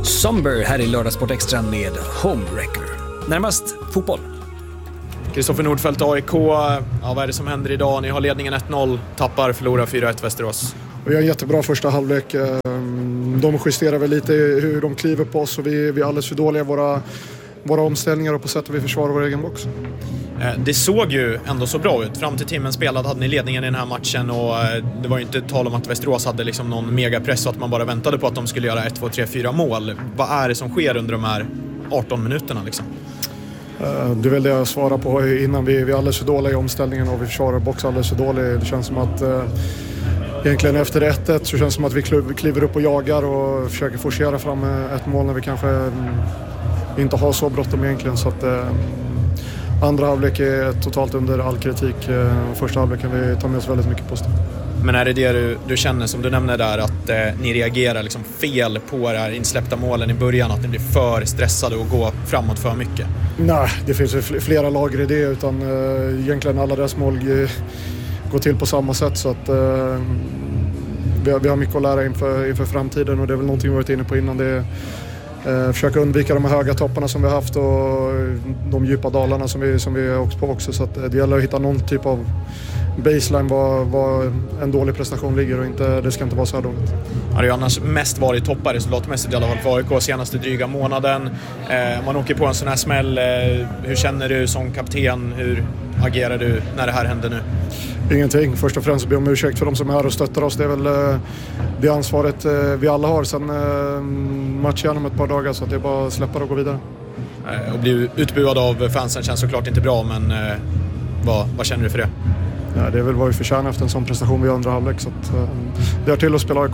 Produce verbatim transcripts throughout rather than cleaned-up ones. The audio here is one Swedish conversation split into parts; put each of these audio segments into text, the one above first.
Somber här i Lördagssport Extra med Homewrecker. Närmast fotboll. Kristoffer Nordfeldt, A I K. Ja, vad är det som händer idag? Ni har ledningen ett noll, tappar, förlorar fyra ett Västerås. Vi har en jättebra första halvlek. De justerar väl lite hur de kliver på oss och vi, vi är alldeles för dåliga i våra, våra omställningar och på sättet vi försvarar vår egen box. Det såg ju ändå så bra ut. Fram till timmen spelad hade ni ledningen i den här matchen och det var ju inte tal om att Västerås hade liksom någon megapress och att man bara väntade på att de skulle göra ett, två, tre, fyra mål. Vad är det som sker under de här arton minuterna liksom? Det är väl det jag svarar på innan. Vi, vi är alldeles för dåliga i omställningen och vi försvarar box alldeles för dåligt. Det känns som att eh, egentligen efter ett ett så känns det som att vi kliver upp och jagar och försöker forcera fram ett mål när vi kanske mm, inte har så bråttom egentligen. Så att, eh, andra halvlek är totalt under all kritik. Eh, första halvlek kan vi ta med oss väldigt mycket positivt. Men är det det du, du känner som du nämner där att eh, ni reagerar liksom fel på det här insläppta målen i början, att ni blir för stressade och går framåt för mycket? Nej, det finns flera lager i det utan eh, egentligen alla deras mål eh, går till på samma sätt så att eh, vi, har, vi har mycket att lära inför, inför framtiden och det är väl någonting vi varit inne på innan. Det eh, försöka undvika de här höga topparna som vi har haft och de djupa dalarna som vi, som vi har åkt på också, så att det gäller att hitta någon typ av baseline var, var en dålig prestation ligger och inte, det ska inte vara så här dåligt. Ja, det har ju annars mest varit toppar resultatmässigt i alla fall för A I K senaste dryga månaden. Eh, man åker på en sån här smäll. Eh, hur känner du som kapten? Hur agerar du när det här händer nu? Ingenting. Först och främst be om ursäkt för de som är här och stöttar oss. Det är väl eh, det ansvaret eh, vi alla har sen eh, matchen om ett par dagar, så att det är bara att släppa och gå vidare. Eh, och bli utbuad av fansen känns såklart inte bra, men eh, vad, vad känner du för det? Ja, det är väl vad vi förtjänar efter en sån prestation vid andra halvlek, så att, uh, det är till att spela A I K.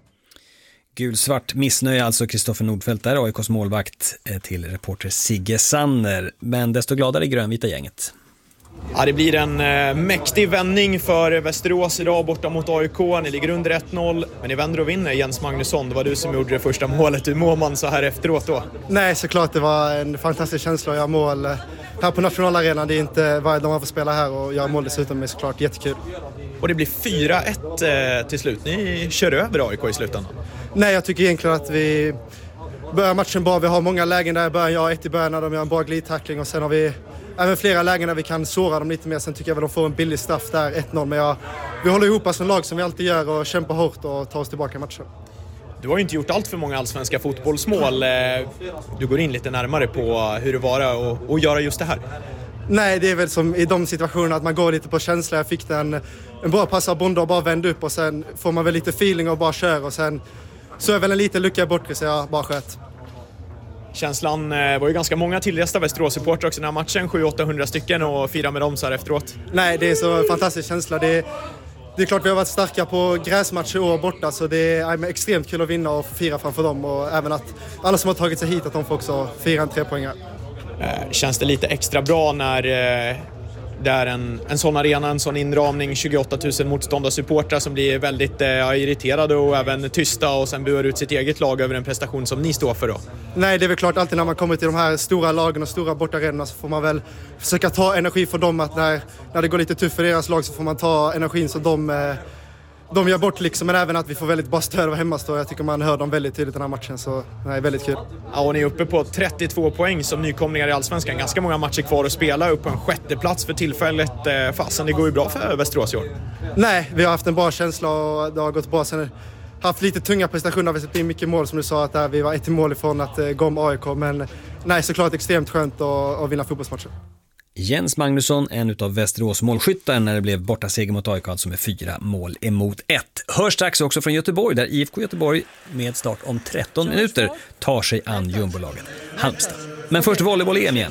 Gulsvart missnöje alltså Kristoffer Nordfeldt där, A I K:s målvakt, till reporter Sigge Sanner. Men desto gladare grönvita gänget. Ja, det blir en eh, mäktig vändning för Västerås idag borta mot A I K. Ni ligger under ett noll, men ni vänder och vinner. Jens Magnusson, det var du som gjorde det första målet. Hur mår man så här efteråt då? Nej, såklart det var en fantastisk känsla att göra mål här på nationalarenan. Det är inte varje dag man får spela här och göra mål dessutom är såklart jättekul. Och det blir fyra ett eh, till slut. Ni kör över A I K i slutändan. Nej, jag tycker egentligen att vi börjar matchen bra. Vi har många lägen där i början. Jag har ett i början när de gör en bra glidtackling och sen har vi även flera lägen där vi kan såra dem lite mer. Sen tycker jag att de får en billig straff där, ett noll. Men jag, vi håller ihop som lag som vi alltid gör och kämpar hårt och tar oss tillbaka i matchen. Du har ju inte gjort allt för många allsvenska fotbollsmål. Du går in lite närmare på hur det var och, och göra just det här. Nej, det är väl som i de situationerna att man går lite på känsla. Jag fick den, en bra pass av Bonde och bara vände upp och sen får man väl lite feeling och bara kör. Och sen så är väl en liten lucka bort så jag bara sköt. Känslan var ju ganska många tillresta Västerås-supportrar också i den här matchen. sju åttahundra stycken och fira med dem så här efteråt. Nej, det är så fantastisk känsla. Det är, det är klart vi har varit starka på gräsmatcher år borta, så det är extremt kul att vinna och fira framför dem. Och även att alla som har tagit sig hit, att de får också fira en trepoängare. Känns det lite extra bra när det är en, en sån arena, en sån inramning, tjugoåtta tusen motståndarsupportrar som blir väldigt eh, irriterade och även tysta och sen buar ut sitt eget lag över en prestation som ni står för då? Nej, det är väl klart alltid när man kommer till de här stora lagen och stora bortarenorna så får man väl försöka ta energi från dem, att när, när det går lite tufft för deras lag så får man ta energin som de, eh, de gör bort liksom, men även att vi får väldigt bra stöd av hemmastå. Jag tycker man hör dem väldigt tydligt i den här matchen, så nej, väldigt kul. Ja, och ni är uppe på trettiotvå poäng som nykomlingar i Allsvenskan. Ganska många matcher kvar att spela, upp på en sjätte plats för tillfället. Fasen, det går ju bra för Västerås i år. Nej, vi har haft en bra känsla och det har gått bra. Sen haft lite tunga prestationer, vi har sett in mycket mål som du sa, att där vi var ett mål ifrån att gå om A I K, men nej, såklart extremt skönt att, att vinna fotbollsmatcher. Jens Magnusson, en utav Västerås målskyttar när det blev borta seger mot A I K, alltså med fyra mål emot ett. Hörs strax också från Göteborg, där I F K Göteborg med start om tretton minuter tar sig an jumbolagen Halmstad. Men först volleyboll-E M igen.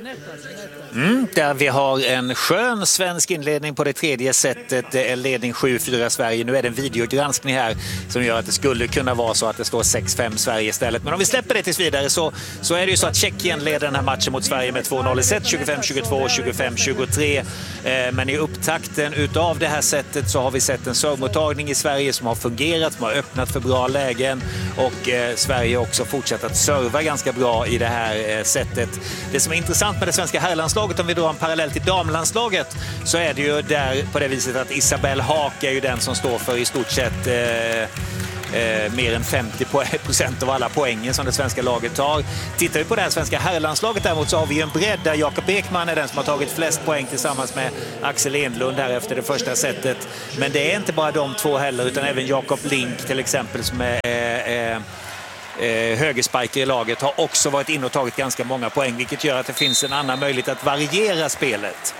Mm, där vi har en skön svensk inledning på det tredje sättet, ledning sju fyra Sverige. Nu är det en videogranskning här som gör att det skulle kunna vara så att det står sex fem Sverige istället. Men om vi släpper det tills vidare så, så är det ju så att Tjeckien leder den här matchen mot Sverige med två noll i set, tjugofem tjugotvå och tjugofem tjugotre. Eh, men i upptakten utav det här sättet så har vi sett en servmottagning i Sverige som har fungerat, som har öppnat för bra lägen, och eh, Sverige har också fortsatt att serva ganska bra i det här eh, sättet. Det som är intressant med det svenska herrlandslaget, om vi drar en parallell till damlandslaget, så är det ju där på det viset att Isabelle Haak är ju den som står för i stort sett eh, eh, mer än femtio procent av alla poängen som det svenska laget tar. Tittar vi på det här svenska herrlandslaget däremot så har vi en bredd där Jakob Ekman är den som har tagit flest poäng tillsammans med Axel Enlund här efter det första setet. Men det är inte bara de två heller utan även Jakob Link till exempel som är eh, eh, högerspiker i laget har också varit in och tagit ganska många poäng, vilket gör att det finns en annan möjlighet att variera spelet.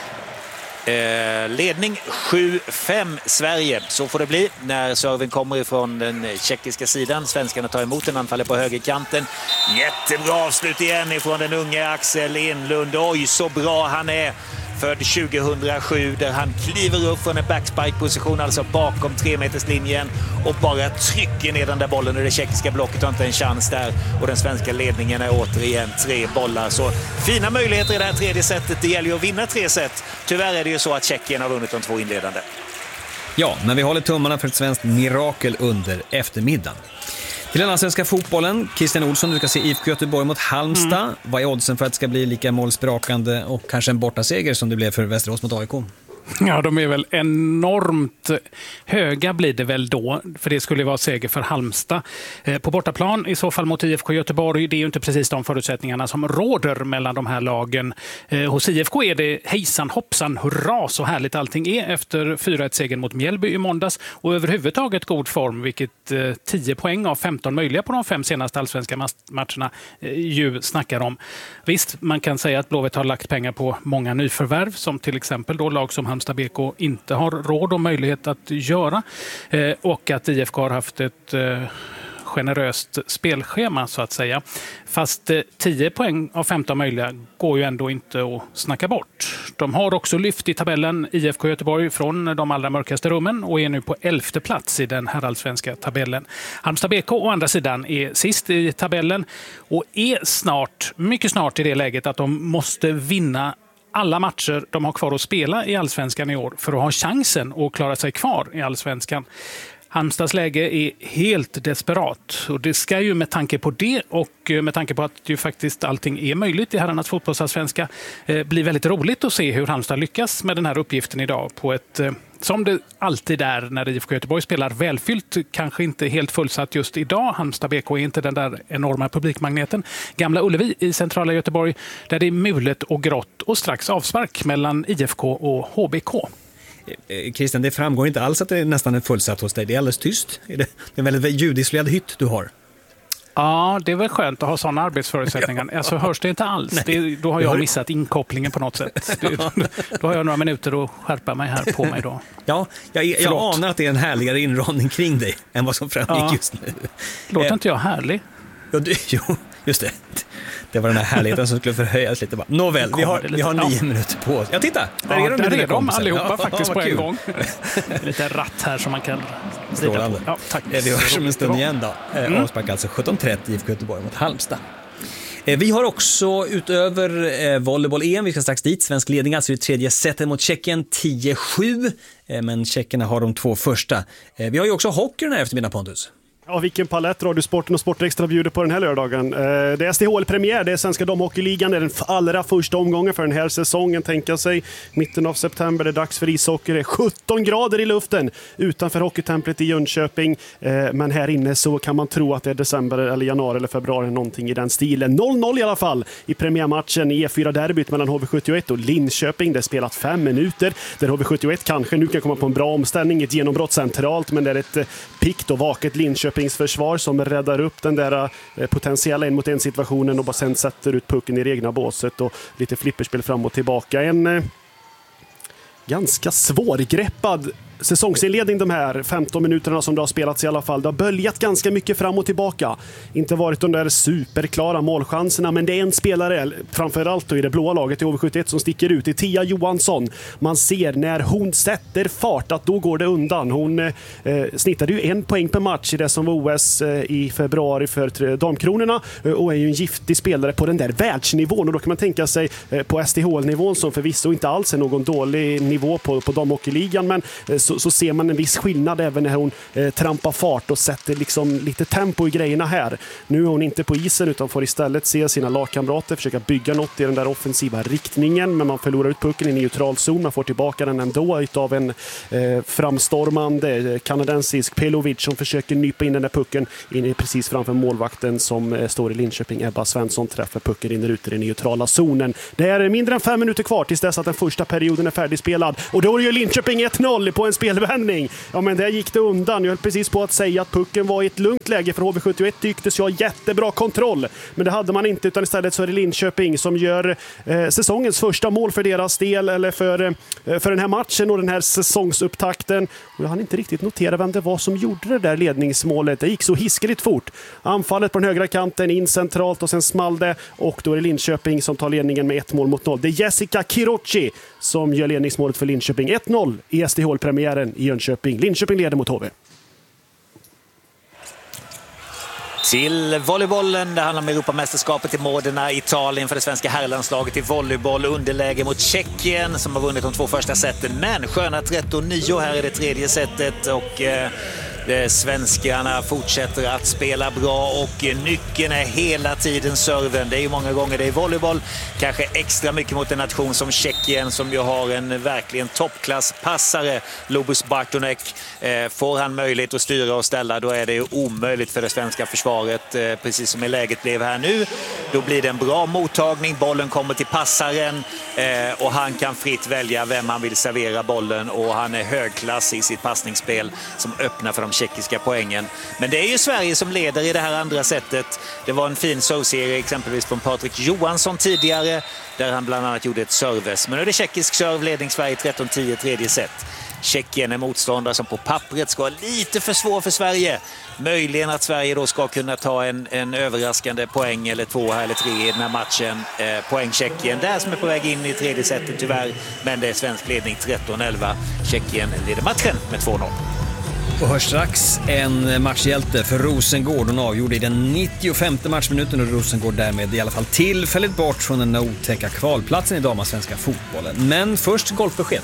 Eh, ledning sju fem Sverige, så får det bli när serven kommer ifrån den tjeckiska sidan. Svenskarna tar emot den, anfaller på högerkanten. Jättebra avslut igen ifrån den unge Axel Enlund. Oj, så bra han är. Född tjugohundrasju där han kliver upp från en backspike-position, alltså bakom tremeterslinjen och bara trycker ner den där bollen och det tjeckiska blocket har inte en chans där och den svenska ledningen är återigen tre bollar. Så fina möjligheter i det här tredje setet. Det gäller ju att vinna tre set. Tyvärr är det ju så att Tjeckien har vunnit de två inledande. Ja, men vi håller tummarna för ett svenskt mirakel under eftermiddagen. Till den svenska fotbollen, Christian Olsson, du ska se I F K Göteborg mot Halmstad. Mm. Vad är oddsen för att det ska bli lika målsprakande och kanske en bortaseger som det blev för Västerås mot A I K? Ja, de är väl enormt höga blir det väl då, för det skulle vara seger för Halmstad. Eh, på bortaplan i så fall mot I F K Göteborg, det är ju inte precis de förutsättningarna som råder mellan de här lagen. Eh, hos I F K är det hejsan, hoppsan, hurra, så härligt allting är efter fyra ett-segern mot Mjällby i måndags och överhuvudtaget god form, vilket eh, tio poäng av femton möjliga på de fem senaste allsvenska matcherna eh, ju snackar om. Visst, man kan säga att Blåvitt har lagt pengar på många nyförvärv, som till exempel då lag som Halmstad B K inte har råd och möjlighet att göra eh, och att I F K har haft ett eh, generöst spelschema så att säga. Fast eh, tio poäng av femton möjliga går ju ändå inte att snacka bort. De har också lyft i tabellen I F K Göteborg från de allra mörkaste rummen och är nu på elfte plats i den herrallsvenska tabellen. Halmstad B K å andra sidan är sist i tabellen och är snart, mycket snart i det läget att de måste vinna alla matcher de har kvar att spela i allsvenskan i år för att ha chansen att klara sig kvar i allsvenskan. Halmstads läge är helt desperat och det ska ju med tanke på det och med tanke på att ju faktiskt allting är möjligt i herrarnas fotbollsallsvenska eh, bli väldigt roligt att se hur Halmstad lyckas med den här uppgiften idag på ett eh, som det alltid är när I F K Göteborg spelar välfyllt, kanske inte helt fullsatt just idag. Halmstad B K är inte den där enorma publikmagneten. Gamla Ullevi i centrala Göteborg där det är mulet och grått och strax avspark mellan I F K och H B K. Christian, det framgår inte alls att det är nästan en fullsatt hos dig. Det är alldeles tyst. Det är en väldigt ljudisolerad hytt du har. Ja, det är väl skönt att ha sådana arbetsförutsättningar. Ja. Alltså hörs det inte alls. Det, då har jag missat inkopplingen på något sätt. Det, då har jag några minuter att skärpa mig här på mig då. Ja, jag, jag anar att det är en härligare inramning kring dig än vad som framgick ja. just nu. Låter inte jag härlig? Ja, du, jo, just det. Det var den här härligheten som skulle förhöjas lite. Nåväl, vi har, vi har nio ja. minuter på oss. Ja, titta! Där ja, är de, där är är de allihopa ja, faktiskt ja, på en kul. gång. Lite ratt här som man kan vrida på. Ja, tack. Vi hörs om en stund igen då. Mm. Avspark alltså sjutton trettio I F K Göteborg mot Halmstad. Vi har också utöver eh, volleyboll-E M, vi ska strax dit, svensk ledning alltså i tredje setet mot Tjeckien tio sju, eh, men tjeckerna har de två första. Eh, vi har ju också hockey den här eftermiddagen, Pontus. Ja, vilken palett Radiosporten och Sportextra bjuder på den här lördagen. Det är S D H L-premiär, det är Svenska damhockeyligan, det är den allra första omgången för den här säsongen. Tänka sig, mitten av september, det är dags för ishockey, det är sjutton grader i luften utanför hockeytemplet i Jönköping. Men här inne så kan man tro att det är december eller januari eller februari, någonting i den stilen. noll noll i alla fall i premiärmatchen i E fyra-derbyt mellan H V sjuttioett och Linköping. Det är spelat fem minuter, där H V sjuttioett kanske nu kan komma på en bra omställning, ett genombrott centralt, men det är ett pikt och vaket Linköping försvar som räddar upp den där potentiella en mot en situationen och bara sen sätter ut pucken i det egna båset och lite flipperspel fram och tillbaka. En eh, ganska svårgreppad säsongsinledning de här femton minuterna som det har spelats i alla fall. Det har böljat ganska mycket fram och tillbaka. Inte varit de där superklara målchanserna, men det är en spelare, framförallt då i det blåa laget i H V sjuttioett, som sticker ut. I Tia Johansson. Man ser när hon sätter fart att då går det undan. Hon eh, snittade ju en poäng per match i det som var O S eh, i februari för damkronorna eh, och är ju en giftig spelare på den där världsnivån. Och då kan man tänka sig eh, på S D H L-nivån som förvisso inte alls är någon dålig nivå på, på damhockeyligan, men eh, så, så ser man en viss skillnad även när hon eh, trampar fart och sätter liksom lite tempo i grejerna här. Nu är hon inte på isen utan får istället se sina lagkamrater försöka bygga något i den där offensiva riktningen, men man förlorar ut pucken i neutral zon. Man får tillbaka den ändå utav en eh, framstormande kanadensisk Pelovic som försöker nypa in den där pucken in precis framför målvakten som eh, står i Linköping. Ebba Svensson träffar pucken in ut i den neutrala zonen. Det är mindre än fem minuter kvar tills dess att den första perioden är färdigspelad. Och då är ju Linköping ett noll på en spelvändning. Ja, men där gick det undan. Jag höll precis på att säga att pucken var i ett lugnt läge för H V sjuttioett tycktes jag ha jättebra kontroll. Men det hade man inte, utan istället så är det Linköping som gör eh, säsongens första mål för deras del, eller för, eh, för den här matchen och den här säsongsupptakten. Och jag hann inte riktigt notera vem det var som gjorde det där ledningsmålet. Det gick så hiskeligt fort. Anfallet på den högra kanten in centralt och sen small det, och då är det Linköping som tar ledningen med ett mål mot noll. Det är Jessica Kirochi som gör ledningsmålet för Linköping. ett noll i S D H-premiären i Jönköping. Linköping leder mot H V. Till volleybollen, det handlar om Europamästerskapet i Modena, Italien för det svenska herrlandslaget i volleyboll. Underläge mot Tjeckien som har vunnit de två första sätten, men sköna tretton nio här i det tredje sättet, och eh, svenskarna fortsätter att spela bra, och nyckeln är hela tiden serven. Det är ju många gånger det i volleyboll, kanske extra mycket mot en nation som Tjeckien som ju har en verkligen toppklasspassare, Lobus Bartonek. Eh, får han möjlighet att styra och ställa, då är det ju omöjligt för det svenska försvaret, eh, precis som i läget blev här nu. Då blir det en bra mottagning, bollen kommer till passaren eh, och han kan fritt välja vem han vill servera bollen, och han är högklass i sitt passningsspel som öppnar för de tjeckiska poängen. Men det är ju Sverige som leder i det här andra sättet. Det var en fin serveserie exempelvis från Patrik Johansson tidigare, där han bland annat gjorde ett service. Men nu är det tjeckisk serve, ledning Sverige tretton tio tredje set. Tjeckien är motståndare som på pappret ska vara lite för svår för Sverige. Möjligen att Sverige då ska kunna ta en, en överraskande poäng eller två eller tre i den här matchen. Eh, poäng Tjeckien där som är på väg in i tredje setet tyvärr. Men det är svensk ledning tretton elva. Tjeckien leder matchen med två noll. Och hörs strax en matchhjälte för Rosengård. Hon avgjorde i den nittiofemte matchminuten, och Rosengård därmed i alla fall tillfälligt bort från den otäcka kvalplatsen i damasvenska fotbollen. Men först golfbesked.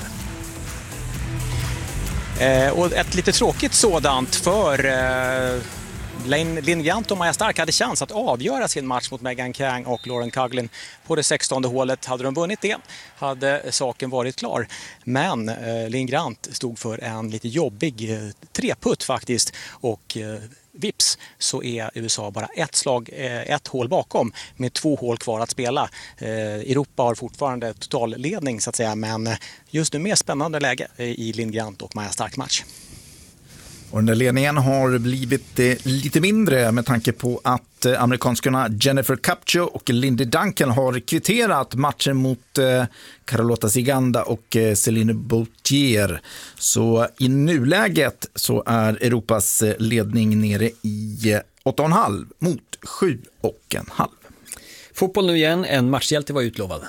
Eh, och ett lite tråkigt sådant, för eh, Linn Grant och Maja Stark hade chans att avgöra sin match mot Megan Kang och Lauren Coughlin på det sextonde hålet. Hade de vunnit det hade saken varit klar. Men eh, Linn Grant stod för en lite jobbig eh, treputt faktiskt, och eh, vips så är U S A bara ett slag, eh, ett hål bakom med två hål kvar att spela. Eh, Europa har fortfarande totalledning så att säga, men just nu mer spännande läge i Linn Grant och Maja Stark match. Och den där ledningen har blivit eh, lite mindre med tanke på att eh, amerikanskarna Jennifer Capcho och Lindy Duncan har kvitterat matchen mot eh, Carlota Ziganda och eh, Celine Bautier. Så i nuläget så är Europas eh, ledning nere i eh, åtta komma fem mot sju komma fem. Fotboll nu igen, en matchhjälte var utlovad.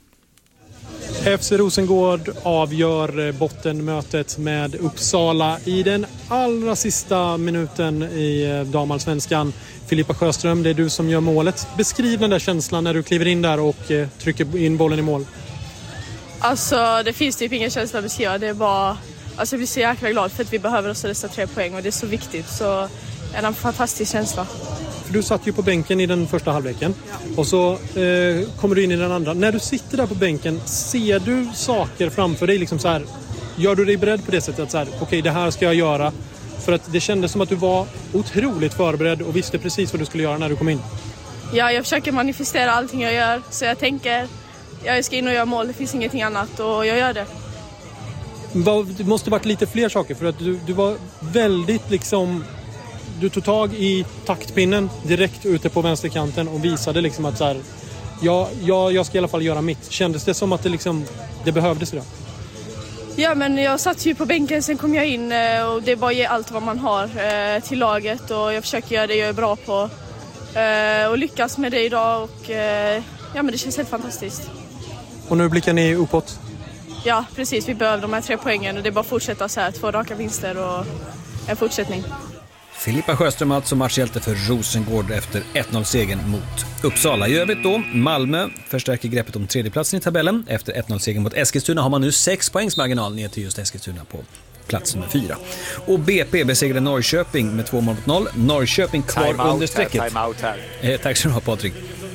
F C Rosengård avgör bottenmötet med Uppsala i den allra sista minuten i damallsvenskan. Filippa Sjöström, det är du som gör målet. Beskriv den där känslan när du kliver in där och trycker in bollen i mål. Alltså, det finns typ ingen känsla att beskriva. Det är bara, alltså jag blir så jäkla glad för att vi behöver oss dessa tre poäng, och det är så viktigt. Så är det en fantastisk känsla. Du satt ju på bänken i den första halvleken, ja. Och så eh, kommer du in i den andra. När du sitter där på bänken, ser du saker framför dig? Liksom så här, gör du dig beredd på det sättet att så här, okej, okay, det här ska jag göra? För att det kändes som att du var otroligt förberedd och visste precis vad du skulle göra när du kom in. Ja, jag försöker manifestera allting jag gör. Så jag tänker, jag ska in och göra mål, det finns ingenting annat, och jag gör det. Det måste varit lite fler saker, för att du, du var väldigt liksom... Du tog tag i taktpinnen direkt ute på vänsterkanten och visade liksom att så här, ja, ja, jag ska i alla fall göra mitt. Kändes det som att det, liksom, det behövdes idag? Ja, men jag satt ju på bänken, sen kom jag in och det är bara att ge allt vad man har eh, till laget, och jag försöker göra det jag är bra på eh, och lyckas med det idag, och eh, ja, men det känns helt fantastiskt. Och nu blickar ni uppåt? Ja, precis. Vi behöver de här tre poängen, och det är bara att fortsätta så här, två raka vinster och en fortsättning. Filippa Sjöström alltså matchhjälte för Rosengård efter ett noll-segern mot Uppsala. I övrigt då, Malmö förstärker greppet om tredjeplatsen i tabellen. Efter ett noll-segern mot Eskilstuna har man nu sex poängs marginal ner till just Eskilstuna på plats nummer fyra. Och B P besegrade Norrköping med två mål mot noll. Norrköping kvar time under out strecket. här, time out här. Eh, tack så du ha, Patrik.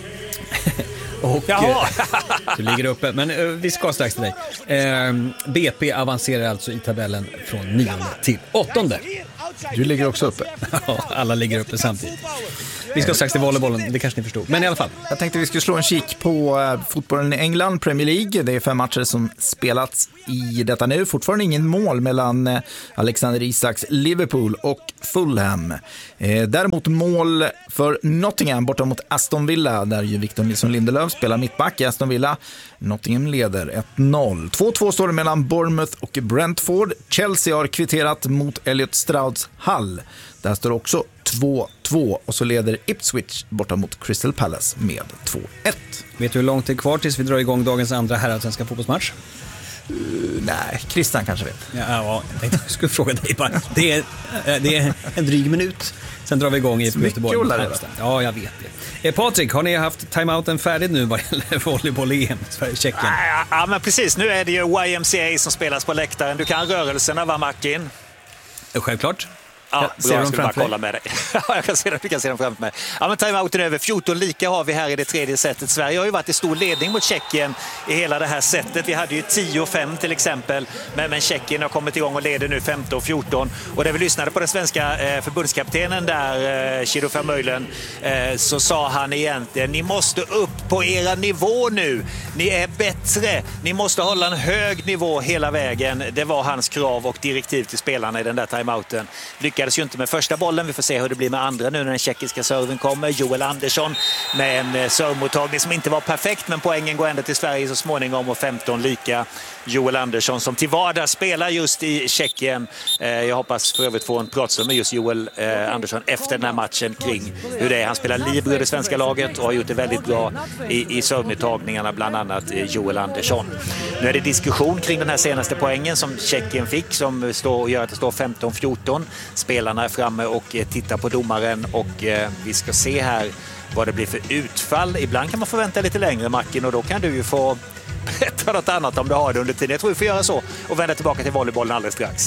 Och, Jaha! du ligger uppe, men eh, vi ska strax till dig. Eh, B P avancerar alltså i tabellen från nionde till åttonde. Du ligger också uppe. Ja, alla ligger uppe samtidigt. Vi ska strax till volleybollen, det kanske ni förstod. Men i alla fall. Jag tänkte vi skulle slå en kik på uh, fotbollen i England, Premier League. Det är fem matcher som spelats i detta nu. Fortfarande ingen mål mellan uh, Alexander Isaks Liverpool och Fulham. Eh, däremot mål för Nottingham borta mot Aston Villa, där ju Victor Nilsson Lindelöf spelar mittback i Aston Villa. Nottingham leder ett noll. två två står det mellan Bournemouth och Brentford. Chelsea har kvitterat mot Elliot Strouds Hull. Där står också två två och så leder Ipswich borta mot Crystal Palace med två ett. Vet du hur långt det är kvar tills vi drar igång dagens andra herrallsvenska fotbollsmatch? Uh, nej, Christian kanske vet. Ja, ja, jag tänkte jag skulle fråga dig bara. Det är, det är en dryg minut. Sen drar vi igång i Göteborg. Ja, jag vet det. Eh, Patrik, har ni haft timeouten färdig nu vad gäller volleyboll-E M Sverige-Tjeckien? Ja, ja, men precis. Nu är det ju Y M C A som spelas på läktaren. Du kan rörelserna, va, Martin? Självklart. Ja, ser bra, de jag skulle bara framför kolla med dig. Jag kan se dem, du kan se dem framför mig. Ja, men timeouten är över. fjorton lika har vi här i det tredje setet. Sverige har ju varit i stor ledning mot Tjeckien i hela det här setet. Vi hade ju tio fem till exempel. Men, men Tjeckien har kommit igång och leder nu femton fjorton. Och när vi lyssnade på den svenska eh, förbundskaptenen där, eh, Chido Vermeulen, eh, så sa han egentligen: ni måste upp på era nivå nu. Ni är bättre. Ni måste hålla en hög nivå hela vägen. Det var hans krav och direktiv till spelarna i den där timeouten. Lyckades ju inte med första bollen. Vi får se hur det blir med andra nu när den tjeckiska serven kommer. Joel Andersson med en servmottagning som inte var perfekt, men poängen går ändå till Sverige så småningom och femton lika. Joel Andersson som till vardags spelar just i Tjeckien. Jag hoppas för övrigt få en pratstund med just Joel Andersson efter den här matchen kring hur det är. Han spelar libero i det svenska laget och har gjort det väldigt bra i, i servmottagningarna, bland annat Joel Andersson. Nu är det diskussion kring den här senaste poängen som Tjeckien fick, som står och gör att det står femton fjorton. Spelarna är framme och tittar på domaren och eh, vi ska se här vad det blir för utfall. Ibland kan man få vänta lite längre, Martin, och då kan du ju få berätta något annat om du har det under tiden. Jag tror vi får göra så och vända tillbaka till volleybollen alldeles strax.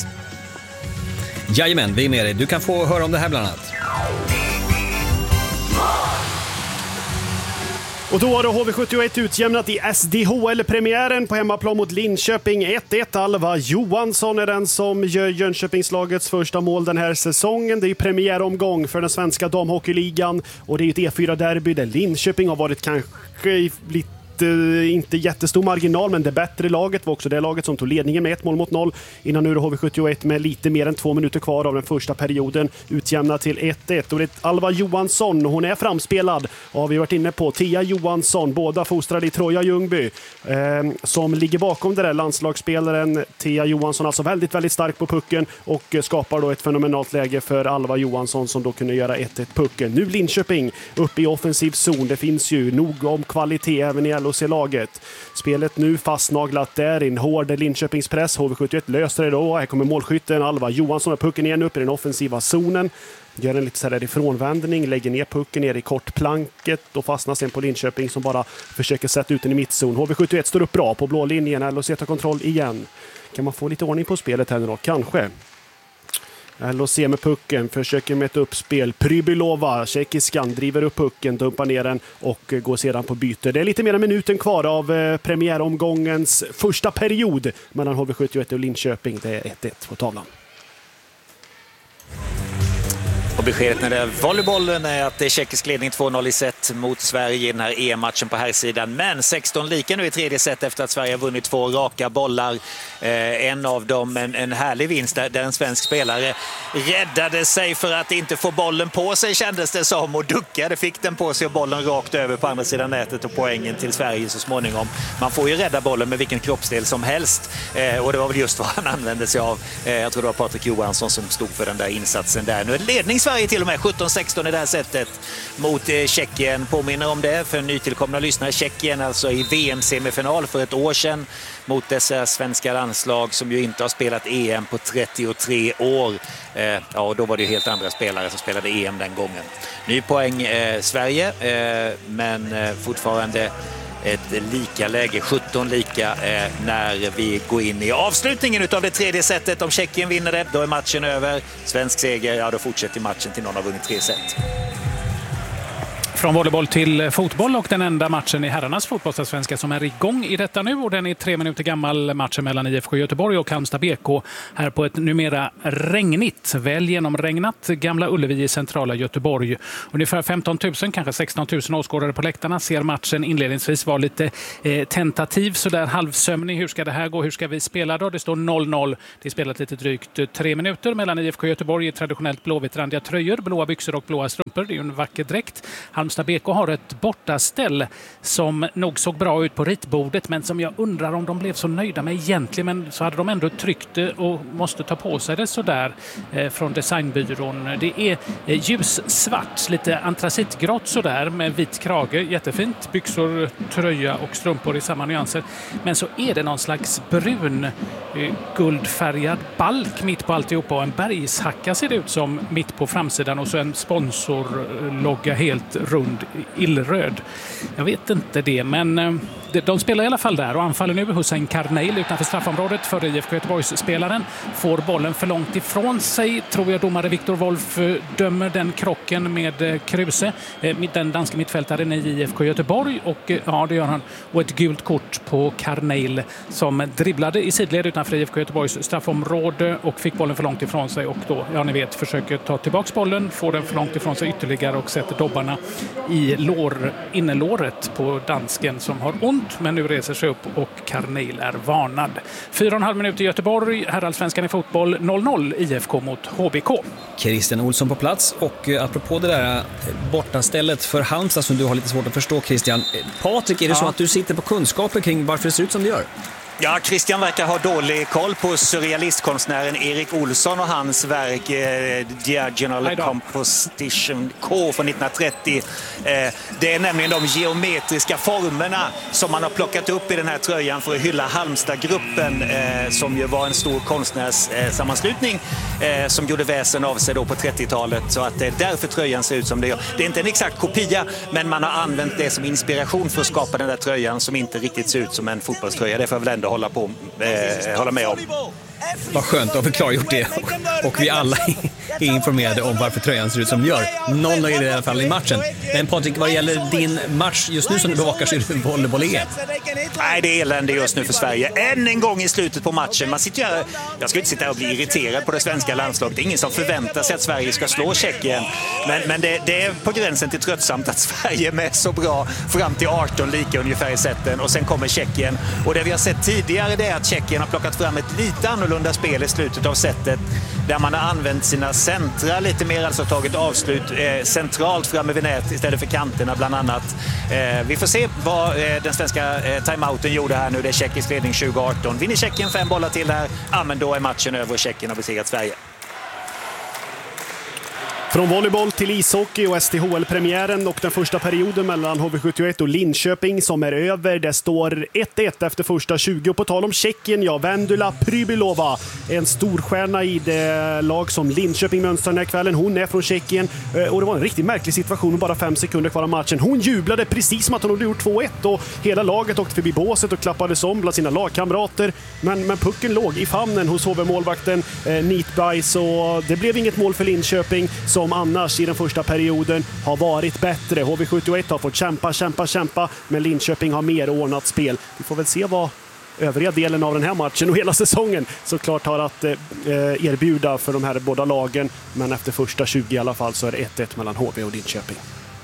Jajamän, vi är med dig. Du kan få höra om det här bland annat. Och då har H V sjuttioett utjämnat i S D H L-premiären på hemmaplan mot Linköping ett ett. Alva Johansson är den som gör Jönköpingslagets första mål den här säsongen. Det är premiäromgång för den svenska damhockeyligan och det är ett E fyra-derby där Linköping har varit kanske lite inte jättestor marginal, men det bättre laget var också det laget som tog ledningen med ett mål mot noll innan nu H V sjuttioett med lite mer än två minuter kvar av den första perioden utjämnat till ett ett. Och det är Alva Johansson, hon är framspelad och vi har varit inne på Tia Johansson, båda fostrade i Troja Ljungby, eh, som ligger bakom det där landslagsspelaren. Tia Johansson alltså väldigt, väldigt stark på pucken och skapar då ett fenomenalt läge för Alva Johansson som då kunde göra ett ett pucken. Nu Linköping upp i offensiv zon. Det finns ju nog om kvalitet även i L O C-laget. Spelet nu fastnaglat där i en hård Linköpingspress. H V sjuttioett löser det då. Här kommer målskytten Alva Johansson och pucken igen upp i den offensiva zonen. Gör en lite så här ifrånvändning, lägger ner pucken ner i kortplanket och fastnar sen på Linköping som bara försöker sätta ut den i mittzon. H V sjuttioett står upp bra på blå linjen. L O C tar kontroll igen. Kan man få lite ordning på spelet här nu då? Kanske. L O C med pucken, försöker med ett uppspel. Prybylova, tjeckiskan, driver upp pucken, dumpar ner den och går sedan på byte. Det är lite mer än minuten kvar av eh, premiäromgångens första period mellan H V sjuttioett och Linköping. Det är ett ett på tavlan. Och beskedet när det är volleybollen är att det är tjeckisk ledning två noll i set mot Sverige i den här E M-matchen på här sidan. Men sexton lika nu i tredje set efter att Sverige har vunnit två raka bollar. Eh, en av dem, en, en härlig vinst där, där en svensk spelare räddade sig för att inte få bollen på sig, kändes det som, och duckade, fick den på sig och bollen rakt över på andra sidan nätet och poängen till Sverige så småningom. Man får ju rädda bollen med vilken kroppsdel som helst eh, och det var väl just vad han använde sig av. Eh, jag tror det var Patrik Johansson som stod för den där insatsen där. Nu är ledning Sverige till och med sjutton sexton i det här sättet mot eh, Tjeckien. Påminner om det för nytillkomna lyssnare. Tjeckien alltså i V M-semifinal för ett år sedan mot dessa svenska landslag som ju inte har spelat E M på trettiotre år. Eh, ja, och då var det ju helt andra spelare som spelade E M den gången. Ny poäng eh, Sverige, eh, men eh, fortfarande ett lika läge, sjutton lika eh, när vi går in i avslutningen av det tredje setet. Om Tjeckien vinner det, då är matchen över. Svensk seger, ja då fortsätter matchen till någon har vunnit tre set. Från volleyboll till fotboll och den enda matchen i herrarnas fotbollsallsvenska som är igång i detta nu, och den är tre minuter gammal, matchen mellan I F K Göteborg och Halmstad B K här på ett numera regnigt, väl genomregnat Gamla Ullevi i centrala Göteborg. Ungefär femton tusen, kanske sexton tusen åskådare på läktarna ser matchen inledningsvis var lite eh, tentativ, sådär halvsömnig. Hur ska det här gå? Hur ska vi spela då? Det står noll noll. Det är spelat lite drygt tre minuter mellan I F K Göteborg i traditionellt blåvittrandiga tröjor, blåa byxor och blåa strumpor. Det är ju en vacker dräkt. Halmstad B K har ett bortaställ som nog såg bra ut på ritbordet, men som jag undrar om de blev så nöjda med egentligen, men så hade de ändå tryckt det och måste ta på sig det sådär eh, från designbyrån. Det är eh, ljussvart, lite antracitgrått sådär med vit krage, jättefint, byxor, tröja och strumpor i samma nyanser, men så är det någon slags brun eh, guldfärgad balk mitt på alltihopa och en bergshacka ser det ut som mitt på framsidan och så en sponsorlogga helt rund illröd. Jag vet inte det, men de spelar i alla fall där och anfaller nu. Hussein Karneil utanför straffområdet för I F K Göteborgs-spelaren. Får bollen för långt ifrån sig. Tror jag domare Viktor Wolf dömer den krocken med Kruse. Den danska mittfältaren i I F K Göteborg. Och ja, det gör han. Och ett gult kort på Karneil som dribblade i sidled utanför I F K Göteborgs straffområde och fick bollen för långt ifrån sig. Och då, ja ni vet, försöker ta tillbaka bollen, får den för långt ifrån sig ytterligare och sätter dobbarna i lår, innerlåret på dansken som har ont, men nu reser sig upp och Karneil är varnad. Fyra och en halv minut i Göteborg, herrallsvenskan i fotboll, noll noll I F K mot H B K. Christian Olsson på plats, och apropå det där bortastället för Halmstad som du har lite svårt att förstå, Christian. Patrik, är det ja. så att du sitter på kunskaper kring varför det ser ut som det gör? Ja, Christian verkar ha dålig koll på surrealistkonstnären Erik Olsson och hans verk eh, Diagonal Composition K från nittonhundratrettio. Eh, det är nämligen de geometriska formerna som man har plockat upp i den här tröjan för att hylla Halmstad-gruppen eh, som ju var en stor konstnärssammanslutning eh, som gjorde väsen av sig då på trettiotalet, så att det är därför tröjan ser ut som det gör. Det är inte en exakt kopia, men man har använt det som inspiration för att skapa den där tröjan som inte riktigt ser ut som en fotbollströja. Det får väl ändå hålla, på, eh, hålla med om. Vad skönt att vi klargjort det. Och, och vi alla är informerade om varför tröjan ser ut som det gör. Noll är det i alla fall i matchen. Men Patrik, vad gäller din match just nu som du bevakar så är det volleyboll-E M. Nej, det är elände just nu för Sverige. Än en gång i slutet på matchen. Man sitter här, jag ska inte sitta och bli irriterad på det svenska landslaget. Det är ingen som förväntar sig att Sverige ska slå Tjeckien. Men, men det, det är på gränsen till tröttsamt att Sverige är med så bra fram till arton lika ungefär i sätten. Och sen kommer Tjeckien. Och det vi har sett tidigare är att Tjeckien har plockat fram ett lite annorlunda spel i slutet av sättet. Där man har använt sina centra lite mer, alltså tagit avslut eh, centralt framme vid nät istället för kanterna bland annat. Eh, vi får se vad eh, den svenska eh, timeouten gjorde här nu. Det är tjeckisk ledning tjugo arton. Vinner Tjeckien fem bollar till här, ja, men då är matchen över och Tjeckien har besegrat Sverige. Från volleyboll till ishockey och S T H L-premiären och den första perioden mellan H V sjuttioett och Linköping som är över. Det står ett ett efter första tjugo. Och på tal om Tjeckien, ja, Vendula Prybylova, en storstjärna i det lag som Linköping mönstrar den här kvällen. Hon är från Tjeckien och det var en riktigt märklig situation med bara fem sekunder kvar av matchen. Hon jublade precis som att hon hade gjort två ett och hela laget åkte förbi båset och klappades om bland sina lagkamrater. Men, men pucken låg i famnen hos H V-målvakten eh, Nitbajs och det blev inget mål för Linköping som annars i den första perioden har varit bättre. H V sjuttioett har fått kämpa, kämpa, kämpa, men Linköping har mer ordnat spel. Vi får väl se vad övriga delen av den här matchen och hela säsongen såklart har att eh, erbjuda för de här båda lagen. Men efter första tjugo i alla fall så är det ett ett mellan H V och Linköping.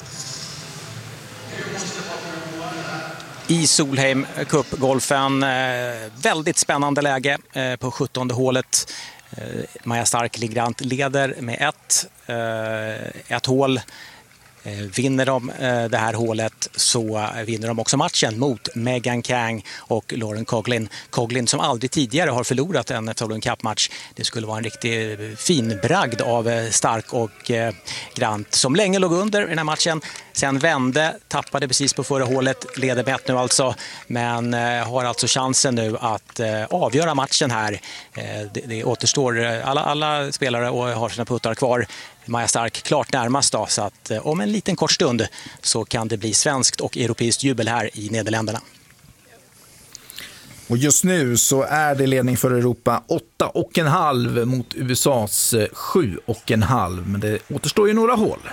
I Solheim Cup-golfen, eh, väldigt spännande läge eh, på sjuttonde hålet. Maja Stark Ligrant leder med ett, ett hål. Vinner de det här hålet så vinner de också matchen mot Megan Kang och Lauren Coughlin. Coughlin som aldrig tidigare har förlorat en Solheim Cup-match. Det skulle vara en riktig fin bragd av Stark och Grant som länge låg under i den här matchen. Sen vände, tappade precis på förra hålet, leder med ett nu alltså, men har alltså chansen nu att avgöra matchen här. Det, det återstår, alla, alla spelare och har sina puttar kvar. Maja Stark klart närmast då, så att eh, om en liten kort stund så kan det bli svenskt och europeiskt jubel här i Nederländerna. Och just nu så är det ledning för Europa åtta och en halv mot U S A:s sju och en halv. Men det återstår ju några hål.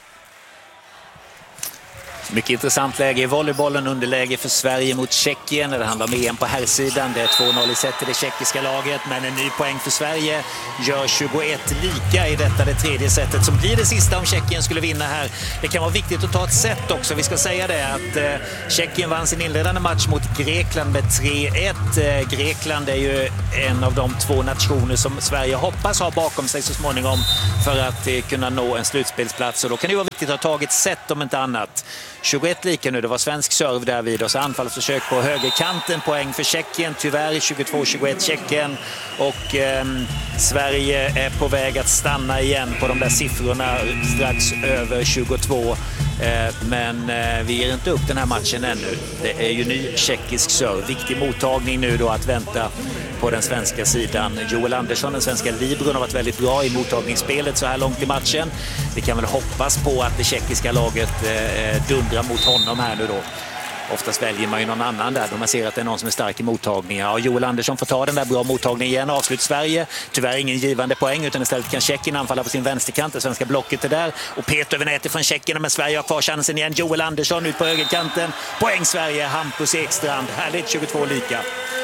Mycket intressant läge i volleybollen, underläge för Sverige mot Tjeckien. Det handlar om E M på herrsidan. Det är två noll i set till det tjeckiska laget, men en ny poäng för Sverige gör tjugoett lika i detta det tredje setet som blir det sista om Tjeckien skulle vinna här. Det kan vara viktigt att ta ett set också. Vi ska säga det att eh, Tjeckien vann sin inledande match mot Grekland med tre ett. Eh, Grekland är ju en av de två nationer som Sverige hoppas ha bakom sig så småningom för att eh, kunna nå en slutspelsplats. Och då kan det vara viktigt att ha tagit set om inte annat. tjugoett lika nu, det var svensk serve där vid och så anfallsförsök på högerkanten, poäng för Tjeckien, tyvärr tjugotvå tjugoett Tjeckien, och eh, Sverige är på väg att stanna igen på de där siffrorna strax över tjugotvå, eh, men eh, vi ger inte upp den här matchen ännu. Det är ju ny tjeckisk serve, viktig mottagning nu då att vänta på den svenska sidan. Joel Andersson, den svenska libron, har varit väldigt bra i mottagningsspelet så här långt i matchen. Vi kan väl hoppas på att det tjeckiska laget eh, dundrar mot honom här nu då. Oftast väljer man ju någon annan där då man ser att det är någon som är stark i mottagningar. Ja, Joel Andersson får ta den där bra mottagningen igen. Avslut Sverige. Tyvärr ingen givande poäng, utan istället kan Tjeckien anfalla på sin vänsterkant. Det svenska blocket är där. Och Peter över nätet från Tjeckien, men Sverige har kvar chansen igen. Joel Andersson ut på högerkanten. Poäng Sverige. Hampus Ekstrand. Härligt, tjugotvå lika.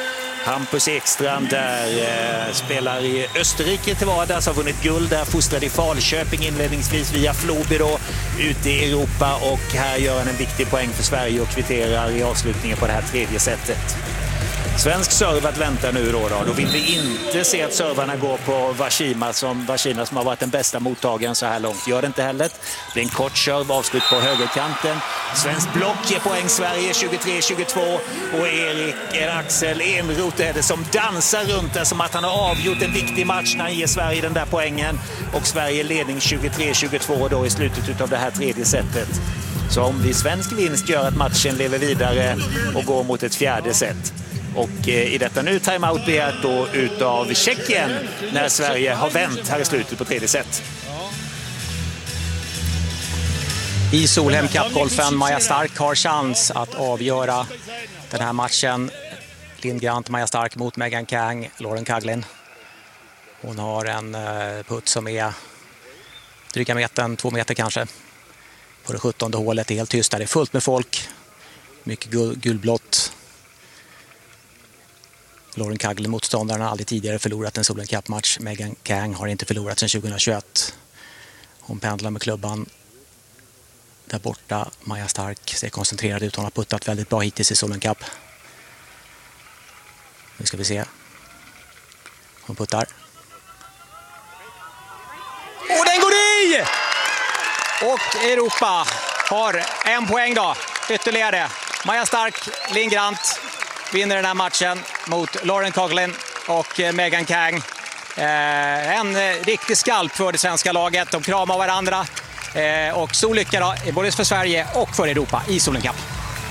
Hampus Ekstrand där eh, spelar i Österrike till vardags, har vunnit guld där, fostrad i Falköping inledningsvis via Floby då, ute i Europa, och här gör han en viktig poäng för Sverige och kvitterar i avslutningen på det här tredje setet. Svensk serve att vänta nu då, då. Då vill vi inte se att servarna går på Vashima som, Vashina som har varit den bästa mottagaren så här långt. Gör det inte heller. Det blir en kort serve, avslut på högerkanten. Svensk block ger poäng Sverige tjugotre tjugotvå, och Erik Axel Enroth är det som dansar runt där som att han har avgjort en viktig match när han ger Sverige den där poängen. Och Sverige ledning tjugotre tjugotvå då i slutet av det här tredje setet. Så om vi svensk vinst gör att matchen lever vidare och går mot ett fjärde set. Och i detta nu timeout begärt då utav Tjeckien när Sverige har vänt här i slutet på tredje set. I Solheim Cup-golfen, Maja Stark har chans att avgöra den här matchen. Lindgrant, Maja Stark mot Megan Kang, Lauren Coughlin. Hon har en putt som är dryga metern, två meter kanske. På det sjuttonde hålet, det är helt tyst där, det är fullt med folk. Mycket gul, gulblått. Lauren Coughlin, motståndaren, har aldrig tidigare förlorat en Solheim Cup-match. Megan Kang har inte förlorat sedan tjugohundratjugoett. Hon pendlar med klubban där borta. Maja Stark ser koncentrerad ut. Hon har puttat väldigt bra hittills i Solheim Cup. Nu ska vi se. Hon puttar. Och den går i! Och Europa har en poäng då. Ytterligare. Maja Stark, Lindgrant vinner den här matchen mot Lauren Coughlin och Megan Kang. Eh, en riktig skalp för det svenska laget. De kramar varandra. Eh, och så lycka då, både för Sverige och för Europa i Solheim Cup.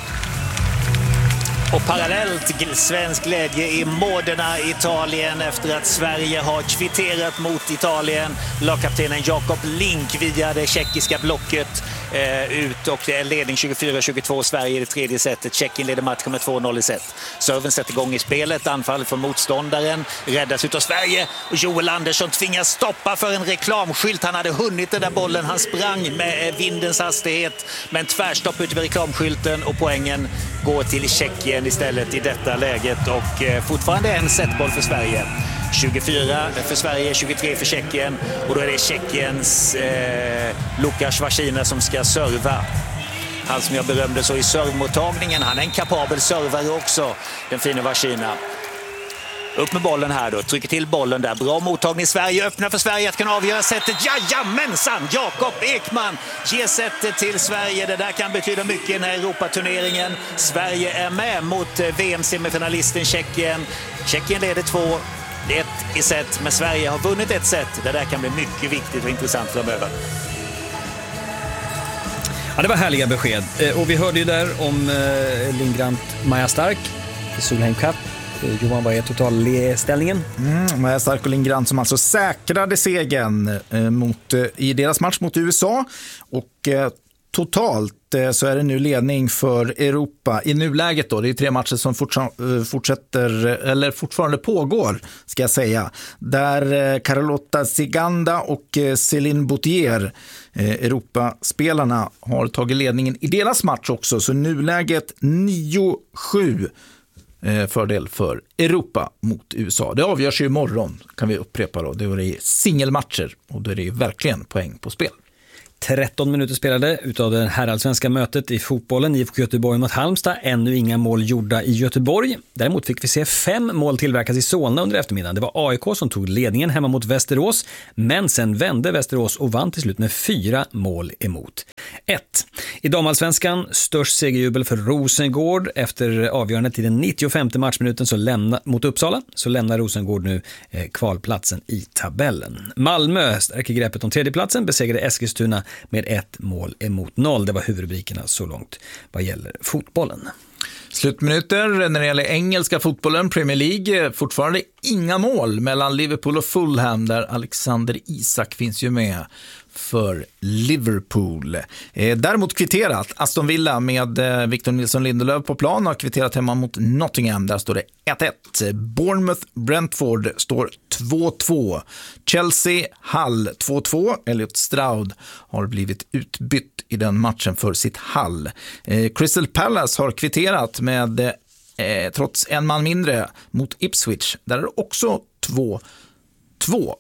Och parallellt svensk glädje i Modena, Italien, efter att Sverige har kvitterat mot Italien. Lagkaptenen Jakob Link via det tjeckiska blocket eh, ut, och det är ledning tjugofyra tjugotvå Sverige i det tredje setet. Tjeckien leder matchen med två noll i set. Serven sätter igång i spelet, anfall från motståndaren, räddas ut av Sverige, och Joel Andersson tvingas stoppa för en reklamskylt. Han hade hunnit den där bollen, han sprang med vindens hastighet, men tvärstopp ut vid reklamskylten, och poängen går till Tjeckien istället i detta läget, och eh, fortfarande en setboll för Sverige. tjugofyra för Sverige, tjugotre för Tjeckien, och då är det Tjeckiens eh, Lukas Vashina som ska serva. Han som jag berömde så i servmottagningen, han är en kapabel servare också, den fina Vashina. Upp med bollen här då, trycker till bollen där. Bra mottagning, Sverige öppnar för Sverige att kunna avgöra sättet. Jajamensan! Jakob Ekman ger sättet till Sverige. Det där kan betyda mycket i den här Europaturneringen. Sverige är med mot V M-semifinalisten Tjeckien. Tjeckien leder två ett i set, men Sverige har vunnit ett set. Det där kan bli mycket viktigt och intressant framöver. Ja, det var härliga besked. Och vi hörde ju där om Lindgrant, Maja Stark i Solheim Cup. Johan, vad är totalställningen? Mm, Maja Stark och Linn Grant som alltså säkrade segern eh, mot, eh, i deras match mot U S A. Och eh, totalt eh, så är det nu ledning för Europa i nuläget då. Det är tre matcher som fortsa- fortsätter, eller fortfarande pågår, ska jag säga. Där eh, Carlota Ciganda och eh, Céline Boutier, eh, Europaspelarna, har tagit ledningen i deras match också. Så nuläget nio sju. Fördel för Europa mot U S A. Det avgörs ju imorgon, kan vi upprepa då. Det är singelmatcher och då är det ju verkligen poäng på spel. tretton minuter spelade utav det herrallsvenska mötet i fotbollen. I F K Göteborg mot Halmstad. Ännu inga mål gjorda i Göteborg. Däremot fick vi se fem mål tillverkas i Solna under eftermiddagen. Det var A I K som tog ledningen hemma mot Västerås. Men sen vände Västerås och vann till slut med fyra mål emot ett. I damallsvenskan störst segerjubel för Rosengård. Efter avgörandet i den nittiofemte matchminuten så lämna, mot Uppsala så lämnar Rosengård nu eh, kvalplatsen i tabellen. Malmö stärker greppet om tredjeplatsen, besegrade Eskilstuna med ett mål emot noll. Det var huvudrubrikerna så långt vad gäller fotbollen. Slutminuter när det gäller engelska fotbollen, Premier League, fortfarande inga mål mellan Liverpool och Fulham, där Alexander Isak finns ju med för Liverpool. Eh, däremot kvitterat Aston Villa med eh, Victor Nilsson Lindelöf på plan har kvitterat hemma mot Nottingham. Där står det ett ett. Bournemouth Brentford står två två. Chelsea Hull två två. Elliot Stroud har blivit utbytt i den matchen för sitt Hull. Eh, Crystal Palace har kvitterat med eh, trots en man mindre mot Ipswich. Där är det också två två.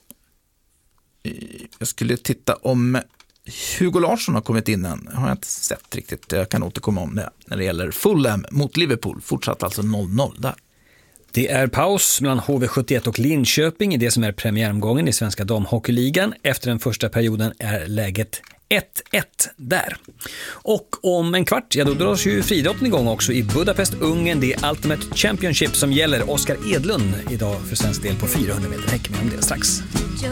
Jag skulle titta om Hugo Larsson har kommit in än. Har jag inte sett riktigt. Jag kan återkomma om det. När det gäller Fulham mot Liverpool. Fortsatt alltså noll noll där. Det är paus mellan H V sjuttioett och Linköping i det som är premiäromgången i Svenska damhockeyligan. Efter den första perioden är läget ett ett där. Och om en kvart, ja då dras ju friidrotten igång också i Budapest, Ungern. Det är Ultimate Championship som gäller. Oskar Edlund idag för svensk del på fyrahundra meter häck, med om det strax.